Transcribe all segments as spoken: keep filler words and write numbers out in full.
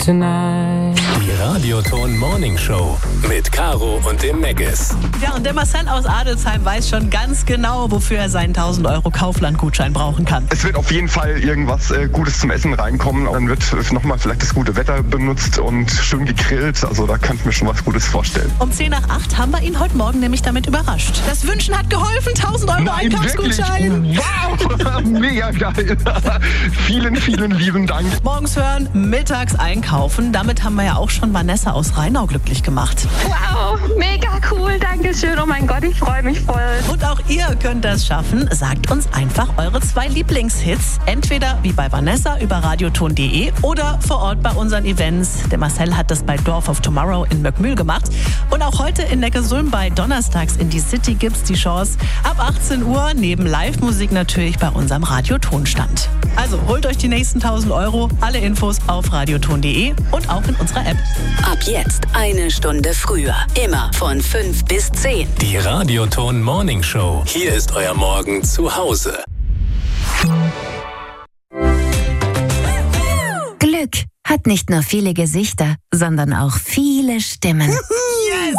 tonight. Die Radioton Morning Show mit Caro und dem Meggis. Ja, und der Marcel aus Adelsheim weiß schon ganz genau, wofür er seinen tausend Euro Kaufland-Gutschein brauchen kann. Es wird auf jeden Fall irgendwas äh, Gutes zum Essen reinkommen. Dann wird nochmal vielleicht das gute Wetter benutzt und schön gegrillt. Also da kann ich mir schon was Gutes vorstellen. Um zehn nach acht haben wir ihn heute Morgen nämlich damit überrascht. Das Wünschen hat geholfen, tausend Euro Nein, Einkaufsgutschein. wirklich? Wow, mega geil. Vielen, vielen lieben Dank. Morgens hören, mittags einkaufen. Damit haben wir ja auch schon Vanessa aus Rheinau glücklich gemacht. Wow, mega cool, danke schön. Oh mein Gott, ich freue mich voll. Und auch ihr könnt das schaffen. Sagt uns einfach eure zwei Lieblingshits. Entweder wie bei Vanessa über radioton punkt de oder vor Ort bei unseren Events. Der Marcel hat das bei Dorf of Tomorrow in Möckmühl gemacht. Und auch heute in Neckarsulm bei Donnerstags in die City gibt's die Chance. Ab achtzehn Uhr neben Live-Musik natürlich bei unserem Radiotonstand. Also holt euch die nächsten tausend Euro. Alle Infos auf radioton punkt de und auch in unserer App. Ab jetzt eine Stunde früher. Immer von fünf bis zehn. Die Radioton Morning Show. Hier ist euer Morgen zu Hause. Glück hat nicht nur viele Gesichter, sondern auch viele Stimmen. Yes!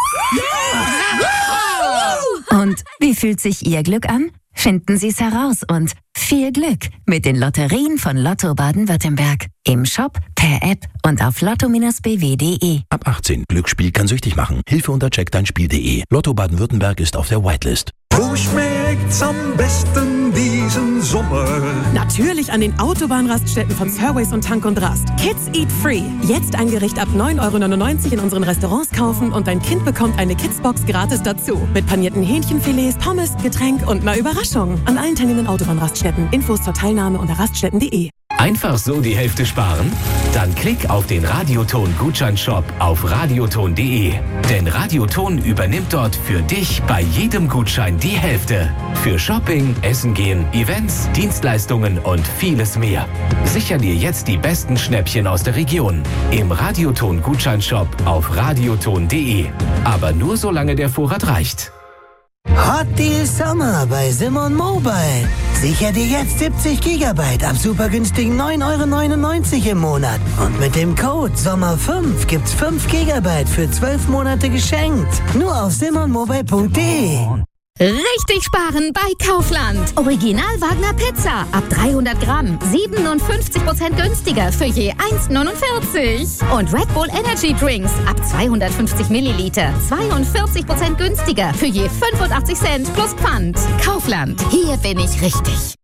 Und wie fühlt sich Ihr Glück an? Finden Sie es heraus und viel Glück mit den Lotterien von Lotto Baden-Württemberg. Im Shop, per App und auf lotto b w punkt de. Ab achtzehn. Glücksspiel kann süchtig machen. Hilfe unter check dein spiel punkt de. Lotto Baden-Württemberg ist auf der Whitelist. Wo schmeckt's am besten diesen Sommer? Natürlich an den Autobahnraststätten von Surways und Tank und Rast. Kids Eat Free. Jetzt ein Gericht ab neun Euro neunundneunzig in unseren Restaurants kaufen und dein Kind bekommt eine Kidsbox gratis dazu. Mit panierten Hähnchenfilets, Pommes, Getränk und einer Überraschung. An allen teilnehmenden Autobahnraststätten. Infos zur Teilnahme unter raststätten punkt de. Einfach so die Hälfte sparen? Dann klick auf den Radioton-Gutscheinshop auf radioton punkt de. Denn Radioton übernimmt dort für dich bei jedem Gutschein die Hälfte. Für Shopping, Essen gehen, Events, Dienstleistungen und vieles mehr. Sicher dir jetzt die besten Schnäppchen aus der Region. Im Radioton-Gutscheinshop auf radioton punkt de. Aber nur solange der Vorrat reicht. Hot Deal Summer bei Simon Mobile. Sicher dir jetzt siebzig Gigabyte ab super günstigen neun Euro neunundneunzig im Monat. Und mit dem Code Sommer fünf gibt's fünf Gigabyte für zwölf Monate geschenkt. Nur auf simon mobile punkt de. Richtig sparen bei Kaufland. Original Wagner Pizza ab dreihundert Gramm. siebenundfünfzig Prozent günstiger für je eins neunundvierzig. Und Red Bull Energy Drinks ab zweihundertfünfzig Milliliter. zweiundvierzig Prozent günstiger für je fünfundachtzig Cent plus Pfand. Kaufland. Hier bin ich richtig.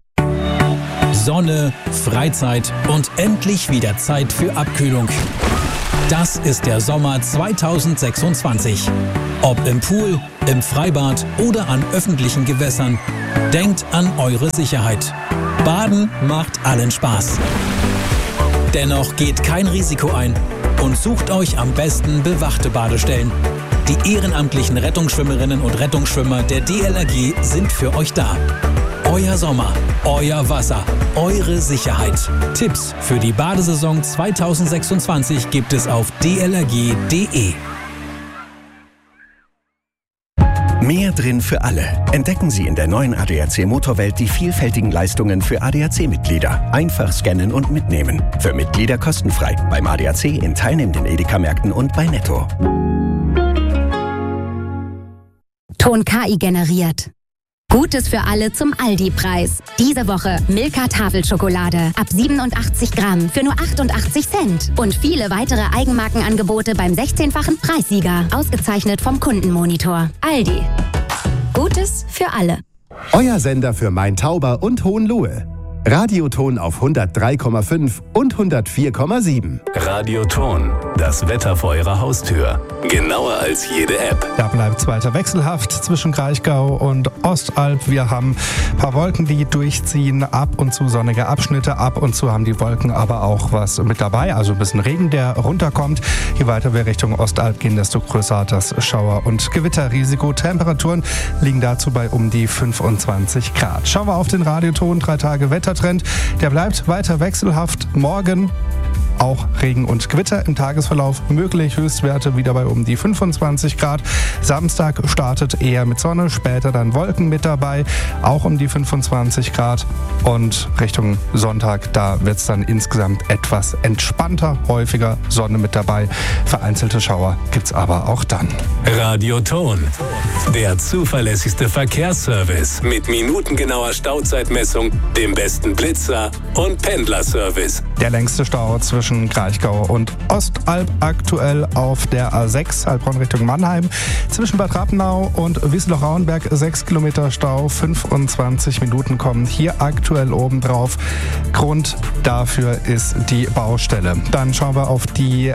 Sonne, Freizeit und endlich wieder Zeit für Abkühlung. Das ist der Sommer zweitausendsechsundzwanzig. Ob im Pool, im Freibad oder an öffentlichen Gewässern, denkt an eure Sicherheit. Baden macht allen Spaß. Dennoch geht kein Risiko ein und sucht euch am besten bewachte Badestellen. Die ehrenamtlichen Rettungsschwimmerinnen und Rettungsschwimmer der D L R G sind für euch da. Euer Sommer, euer Wasser, eure Sicherheit. Tipps für die Badesaison zweitausendsechsundzwanzig gibt es auf d l r g punkt de. Mehr drin für alle. Entdecken Sie in der neuen A D A C Motorwelt die vielfältigen Leistungen für A D A C-Mitglieder. Einfach scannen und mitnehmen. Für Mitglieder kostenfrei. Beim A D A C in teilnehmenden Edeka-Märkten und bei Netto. Ton K I generiert. Gutes für alle zum Aldi-Preis. Diese Woche Milka Tafelschokolade ab siebenundachtzig Gramm für nur achtundachtzig Cent. Und viele weitere Eigenmarkenangebote beim sechzehnfachen Preissieger. Ausgezeichnet vom Kundenmonitor. Aldi. Gutes für alle. Euer Sender für Main-Tauber und Hohenlohe. Radioton auf hundertdrei Komma fünf und hundertvier Komma sieben. Radioton, das Wetter vor eurer Haustür. Genauer als jede App. Da bleibt es weiter wechselhaft zwischen Kraichgau und Ostalb. Wir haben ein paar Wolken, die durchziehen, ab und zu sonnige Abschnitte. Ab und zu haben die Wolken aber auch was mit dabei, also ein bisschen Regen, der runterkommt. Je weiter wir Richtung Ostalb gehen, desto größer das Schauer- und Gewitterrisiko. Temperaturen liegen dazu bei um die fünfundzwanzig Grad. Schauen wir auf den Radioton, drei Tage Wettertrend. Der bleibt weiter wechselhaft. Morgen auch Regen und Gewitter im Tagesverlauf möglich. Höchstwerte wieder bei um die fünfundzwanzig Grad. Samstag startet eher mit Sonne, später dann Wolken mit dabei, auch um die fünfundzwanzig Grad. Und Richtung Sonntag, da wird es dann insgesamt etwas entspannter, häufiger Sonne mit dabei. Vereinzelte Schauer gibt es aber auch dann. Radioton, der zuverlässigste Verkehrsservice mit minutengenauer Stauzeitmessung, dem besten Blitzer und Pendlerservice. Der längste Stau zwischen Kraichgau und Ostalb aktuell auf der A sechs, Heilbronn Richtung Mannheim. Zwischen Bad Rappenau und Wiesloch-Rauenberg sechs Kilometer Stau, fünfundzwanzig Minuten kommen hier aktuell obendrauf. Grund dafür ist die Baustelle. Dann schauen wir auf die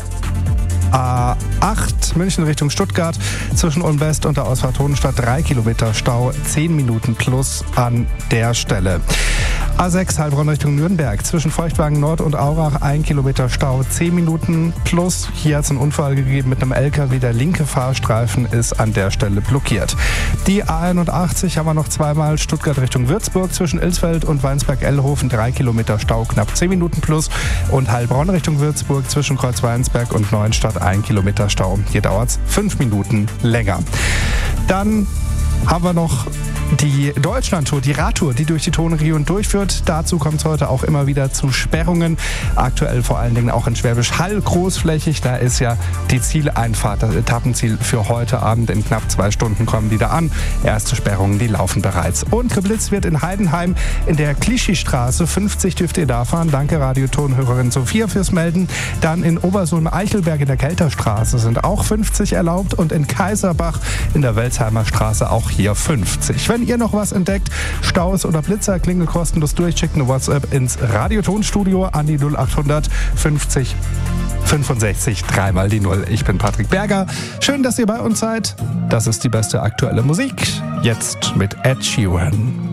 A acht, München Richtung Stuttgart, zwischen Ulm West und der Ausfahrt Hohenstadt drei Kilometer Stau, zehn Minuten plus an der Stelle. A sechs, Heilbronn Richtung Nürnberg, zwischen Feuchtwagen Nord und Aurach ein Kilometer Stau, zehn Minuten plus. Hier hat es einen Unfall gegeben mit einem L K W, der linke Fahrstreifen ist an der Stelle blockiert. Die A einundachtzig haben wir noch zweimal, Stuttgart Richtung Würzburg, zwischen Ilsfeld und Weinsberg-Ellhofen drei Kilometer Stau, knapp zehn Minuten plus. Und Heilbronn Richtung Würzburg, zwischen Kreuzweinsberg und Neuenstadt ein Kilometer Stau. Hier dauert es fünf Minuten länger. Dann haben wir noch die Deutschlandtour, die Radtour, die durch die Tonregion durchführt. Dazu kommt es heute auch immer wieder zu Sperrungen. Aktuell vor allen Dingen auch in Schwäbisch Hall großflächig. Da ist ja die Zieleinfahrt, das Etappenziel für heute Abend. In knapp zwei Stunden kommen die da an. Erste Sperrungen, die laufen bereits. Und geblitzt wird in Heidenheim in der Clichy-Straße. fünfzig dürft ihr da fahren. Danke Radioton-Hörerin Sophia fürs Melden. Dann in Obersulm-Eichelberg in der Kelterstraße sind auch fünfzig erlaubt. Und in Kaiserbach in der Welsheimer Straße auch hier fünfzig. Wenn ihr noch was entdeckt, Staus oder Blitzer, klingelt kostenlos durch, schickt eine WhatsApp ins Radiotonstudio an die null achthundert fünfzig fünfundsechzig, dreimal die Null. Ich bin Patrick Berger. Schön, dass ihr bei uns seid. Das ist die beste aktuelle Musik. Jetzt mit Ed Sheeran.